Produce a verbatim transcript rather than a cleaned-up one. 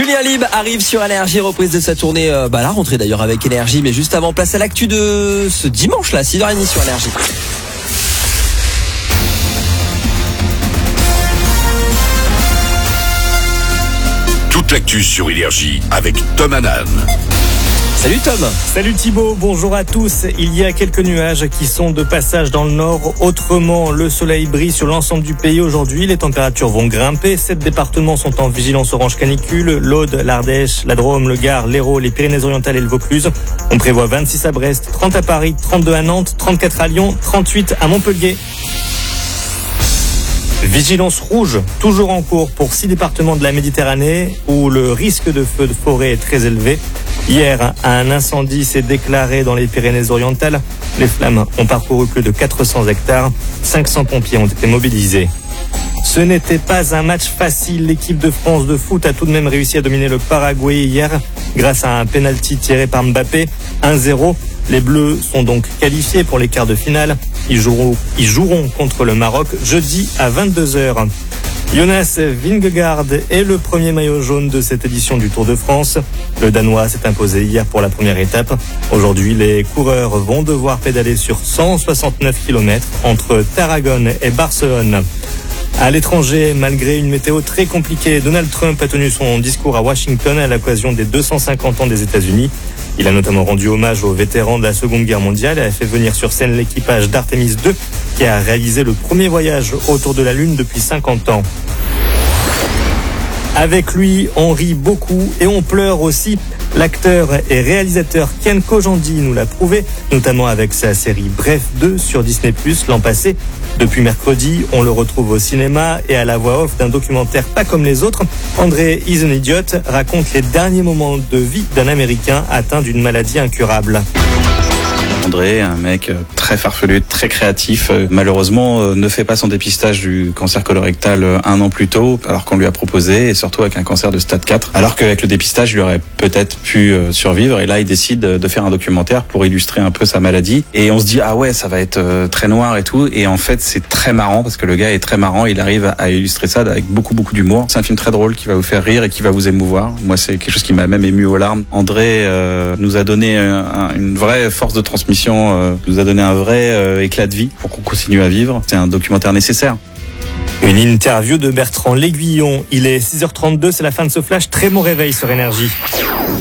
Julien Lib arrive sur Énergie, reprise de sa tournée, euh, bah la rentrée d'ailleurs avec Énergie, mais juste avant, place à l'actu de ce dimanche là, six heures trente sur Énergie. Toute l'actu sur Énergie avec Tom Hanan. Salut Tom. Salut Thibaut, bonjour à tous. Il y a quelques nuages qui sont de passage dans le nord. Autrement, le soleil brille sur l'ensemble du pays aujourd'hui. Les températures vont grimper. Sept départements sont en vigilance orange canicule. L'Aude, l'Ardèche, la Drôme, le Gard, l'Hérault, les Pyrénées-Orientales et le Vaucluse. On prévoit vingt-six à Brest, trente à Paris, trente-deux à Nantes, trente-quatre à Lyon, trente-huit à Montpellier. Vigilance rouge, toujours en cours pour six départements de la Méditerranée où le risque de feu de forêt est très élevé. Hier, un incendie s'est déclaré dans les Pyrénées-Orientales. Les flammes ont parcouru plus de quatre cents hectares. cinq cents pompiers ont été mobilisés. Ce n'était pas un match facile. L'équipe de France de foot a tout de même réussi à dominer le Paraguay hier grâce à un penalty tiré par Mbappé. un zéro. Les Bleus sont donc qualifiés pour les quarts de finale. Ils joueront, ils joueront contre le Maroc jeudi à vingt-deux heures. Jonas Vingegaard est le premier maillot jaune de cette édition du Tour de France. Le Danois s'est imposé hier pour la première étape. Aujourd'hui, les coureurs vont devoir pédaler sur cent soixante-neuf kilomètres entre Tarragone et Barcelone. À l'étranger, malgré une météo très compliquée, Donald Trump a tenu son discours à Washington à l'occasion des deux cent cinquante ans des États-Unis. Il a notamment rendu hommage aux vétérans de la Seconde Guerre mondiale et a fait venir sur scène l'équipage d'Artemis deux qui a réalisé le premier voyage autour de la Lune depuis cinquante ans. Avec lui, on rit beaucoup et on pleure aussi. L'acteur et réalisateur Ken Kojandi nous l'a prouvé, notamment avec sa série Bref deux sur Disney plus, l'an passé. Depuis mercredi, on le retrouve au cinéma et à la voix off d'un documentaire pas comme les autres. André is an Idiot raconte les derniers moments de vie d'un Américain atteint d'une maladie incurable. André, un mec très farfelu, très créatif, malheureusement ne fait pas son dépistage du cancer colorectal un an plus tôt, alors qu'on lui a proposé, et surtout avec un cancer de stade quatre, alors qu'avec le dépistage, il aurait peut-être pu survivre, et là il décide de faire un documentaire pour illustrer un peu sa maladie, et on se dit ah ouais, ça va être très noir et tout, et en fait c'est très marrant, parce que le gars est très marrant, il arrive à illustrer ça avec beaucoup beaucoup d'humour. C'est un film très drôle qui va vous faire rire et qui va vous émouvoir. Moi c'est quelque chose qui m'a même ému aux larmes. André euh, nous a donné un, une vraie force de transmission, euh, nous a donné un vrai euh, éclat de vie pour qu'on continue à vivre. C'est un documentaire nécessaire. Une interview de Bertrand L'Aiguillon. Il est six heures trente-deux, c'est la fin de ce flash. Très bon réveil sur Énergie.